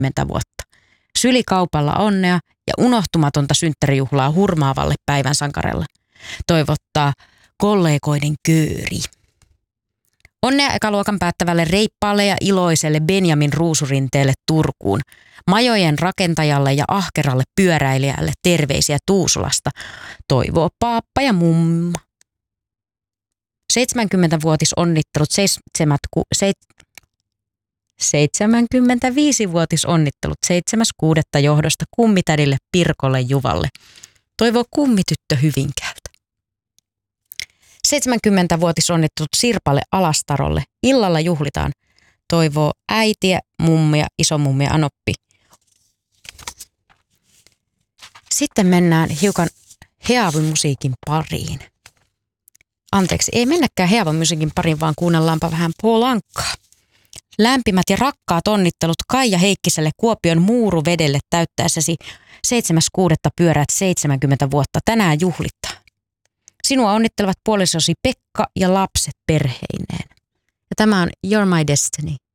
70 vuotta. Sylikaupalla onnea ja unohtumatonta synttärijuhlaa hurmaavalle päivän sankarelle. Toivottaa kollegoiden kööri. Onnea ekaluokan päättävälle reippaalle ja iloiselle Benjamin Ruusurinteelle Turkuun. Majojen rakentajalle ja ahkeralle pyöräilijälle terveisiä Tuusulasta. Toivoo paappa ja mumma. 75-vuotisonnittelut 7.6. johdosta kummitädille Pirkolle Juvalle. Toivoo kummityttö Hyvinkäältä. 70-vuotisonnittelut Sirpalle Alastarolle. Illalla juhlitaan. Toivoo äitiä, mummia, isomummia, Anoppi. Sitten mennään hiukan heavymusiikin pariin. Anteeksi, ei mennäkään heavymusiikin pariin, vaan kuunnellaanpa vähän Paul Ankaa. Lämpimät ja rakkaat onnittelut Kaija Heikkiselle Kuopion Muuruvedelle täyttäessäsi 7.6. pyöräät 70 vuotta. Tänään juhlittaa. Sinua onnittelevat puolisosi Pekka ja lapset perheineen. Ja tämä on You're My Destiny.